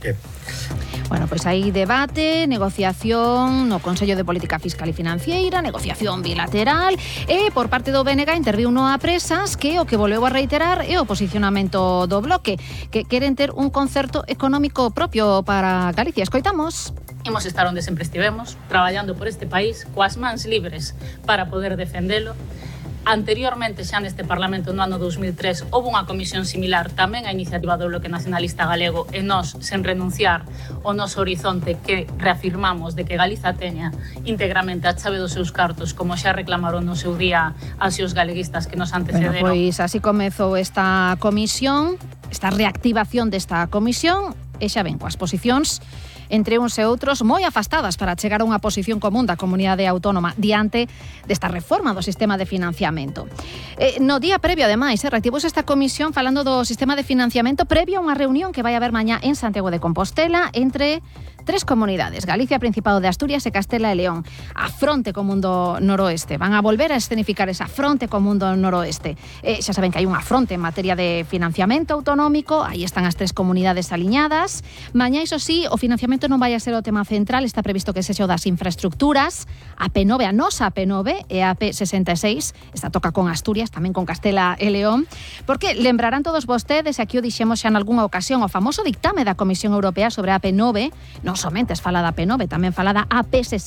Bueno, pois hai debate, negociación no Consello de Política Fiscal e Financiera, negociación bilateral, e por parte do BNG interviu Noa Presas, que o que volveu a reiterar é o posicionamento do Bloque, que queren ter un concerto económico propio para Galicia. Escoitamos. Imos estar onde sempre estivemos, traballando por este país, coas mans libres para poder defendelo. Anteriormente, xa neste Parlamento, no ano 2003, houve unha comisión similar tamén a iniciativa do Bloque Nacionalista Galego e nós, sen renunciar ao noso horizonte que reafirmamos de que Galiza teña íntegramente a chave dos seus cartos, como xa reclamaron no seu día as os galeguistas que nos antecederon. Bueno, pois así comezou esta comisión, esta reactivación desta comisión, e xa ven coas posicións entre uns e outros moi afastadas para chegar a unha posición común da comunidade autónoma diante desta reforma do sistema de financiamento. No día previo, ademais, reactivouse esta comisión falando do sistema de financiamento previo a unha reunión que vai haber mañá en Santiago de Compostela entre tres comunidades, Galicia, Principado de Asturias e Castela e León, a fronte común do noroeste. Van a volver a escenificar esa fronte común do noroeste. Xa saben que hai unha fronte en materia de financiamento autonómico, aí están as tres comunidades aliñadas. Mañá, iso sí, o financiamento non vai a ser o tema central, está previsto que sexa o das infraestructuras, a P9, a nosa P9 e a P66, esta toca con Asturias, tamén con Castela e León, porque lembrarán todos vostedes, e aquí o dixemos xa en algunha ocasión, o famoso dictame da Comisión Europea sobre a P9, non somente es falada a P9, tamén falada a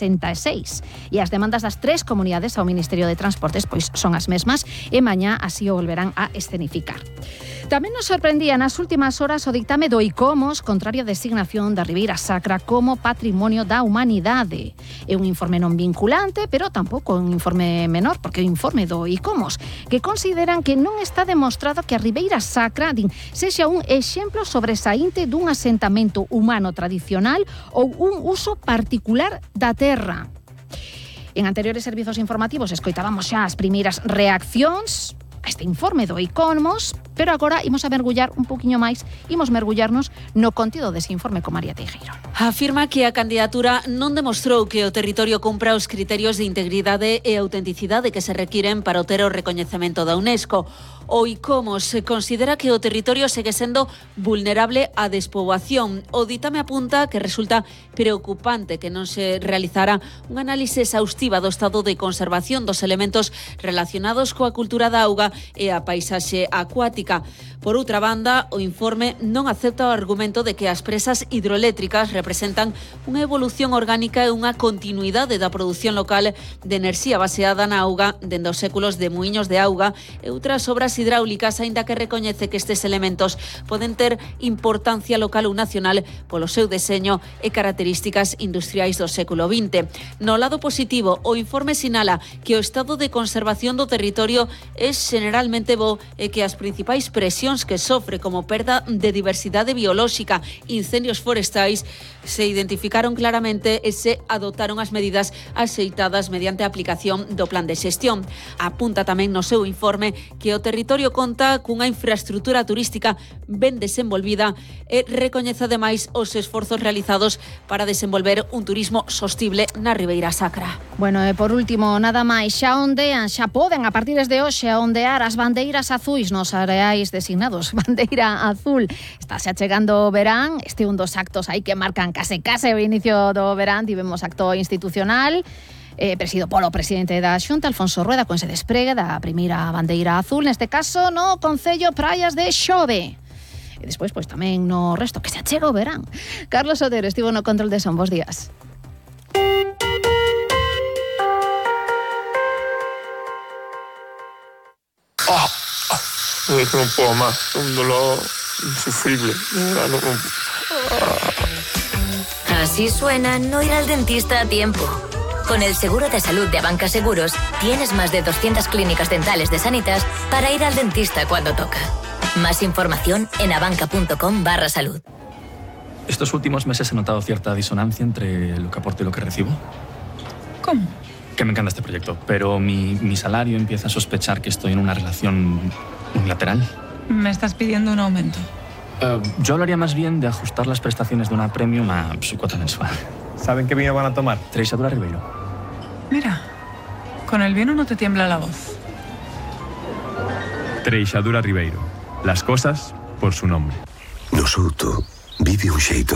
P66, e as demandas das tres comunidades ao Ministerio de Transportes pois son as mesmas, e mañá así o volverán a escenificar. Tamén nos sorprendía nas últimas horas o dictame do ICOMOS contrario a designación da Ribeira Sacra como Patrimonio da Humanidade. É un informe non vinculante, pero tampouco un informe menor, porque é un informe do ICOMOS, que consideran que non está demostrado que a Ribeira Sacra sexa un exemplo sobresaínte dun asentamento humano tradicional ou un uso particular da terra. En anteriores servizos informativos escoitábamos xa as primeiras reaccións a este informe do ICOMOS, pero agora imos a mergullar un poquinho máis, imos mergullarnos no contido dese informe con María Teijeiro. Afirma que a candidatura non demostrou que o territorio cumpra os criterios de integridade e autenticidade que se requiren para obter o recoñecemento da UNESCO. O ICOMOS considera que o territorio segue sendo vulnerable á despoboación. O ditame apunta que resulta preocupante que non se realizara un análise exhaustiva do estado de conservación dos elementos relacionados coa cultura da auga e a paisaxe acuática. Por outra banda, o informe non acepta o argumento de que as presas hidroeléctricas representan unha evolución orgánica e unha continuidade da produción local de enerxía baseada na auga dende os séculos de muiños de auga e outras obras hidráulicas, aínda que recoñece que estes elementos poden ter importancia local ou nacional polo seu deseño e características industriais do século XX. No lado positivo, o informe sinala que o estado de conservación do territorio é generalmente bo e que as principais presións que sofre como perda de diversidade biolóxica, incendios forestais, se identificaron claramente e se adotaron as medidas axeitadas mediante a aplicación do plan de xestión. Apunta tamén no seu informe que o territorio conta cunha infraestructura turística ben desenvolvida e recoñece ademais os esforzos realizados para desenvolver un turismo sostible na Ribeira Sacra. Bueno, e por último, nada máis, xa ondean, xa poden a partir de hoxe a ondear as bandeiras azuis nos areais designados. Bandeira azul, está xa chegando o verán, este é un dos actos aí que marcan case o inicio do verán, tivemos acto institucional, presidido polo presidente da Xunta, Alfonso Rueda, con ese despregue da primeira bandeira azul, neste caso no Concello Praias de Xove. E despois, pois tamén no resto, que se achega o verán. Carlos Otero estivo no control de son, bos días. No puedo más, un dolor insufrible. Así suena no ir al dentista a tiempo. Con el seguro de salud de Abanca Seguros, tienes más de 200 clínicas dentales de Sanitas para ir al dentista cuando toca. Más información en abanca.com/salud. Estos últimos meses he notado cierta disonancia entre lo que aporto y lo que recibo. ¿Cómo? Que me encanta este proyecto, pero mi salario empieza a sospechar que estoy en una relación unilateral. ¿Me estás pidiendo un aumento? Yo hablaría más bien de ajustar las prestaciones de una premium a su cuota mensual. ¿Saben qué vino van a tomar? Treixadura Ribeiro. Mira, con el vino no te tiembla la voz. Treixadura Ribeiro. Las cosas por su nombre. No Souto vive un xeito